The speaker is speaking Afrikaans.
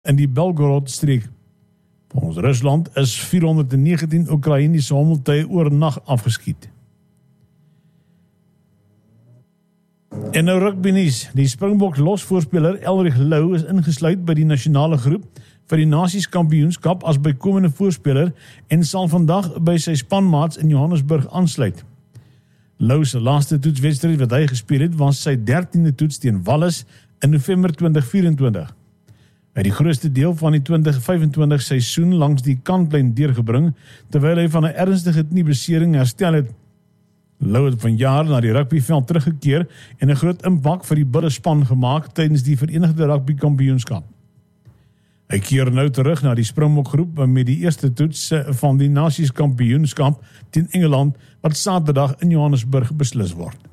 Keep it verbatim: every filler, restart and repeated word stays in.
in die Belgorod-streek. Volgens Rusland is vierhonderdnegentien Oekraïense hommeltuie oornag afgeskiet. En nou rugby nuus. Die Springboks losvoorspeler Elrich Louw is ingesluit by die nasionale groep vir die Nasies Kampioenskap as bykomende voorspeler en sal vandag by sy spanmaats in Johannesburg aansluit. Louw se laaste toetswedstryd wat hy gespeel het, was sy dertiende toets teen Wallis in November twintig vyf-en-twintig. Hy het die grootste deel van die twintig vyf-en-twintig seisoen langs die kantlyn deurgebring, terwyl hy van 'n ernstige kniebesering herstel het. Louw het vanjaar na die rugbyveld teruggekeer en 'n groot impak vir die buddespan gemaak tydens die Verenigde Rugby Kampioenskap. Hy keer nou terug na die Springbok groep met die eerste toets van die Nasies Kampioenskap teen Engeland wat Saterdag in Johannesburg beslis word.